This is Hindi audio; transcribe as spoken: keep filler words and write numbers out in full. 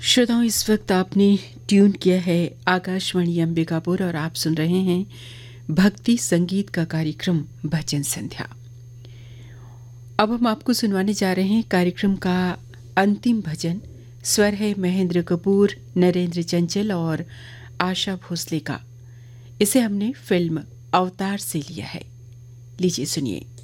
श्रोताओं, इस वक्त आपने ट्यून किया है आकाशवाणी अंबिकापुर और आप सुन रहे हैं भक्ति संगीत का कार्यक्रम भजन संध्या। अब हम आपको सुनवाने जा रहे हैं कार्यक्रम का अंतिम भजन। स्वर है महेंद्र कपूर, नरेंद्र चंचल और आशा भोसले का। इसे हमने फिल्म अवतार से लिया है। लीजिए सुनिए।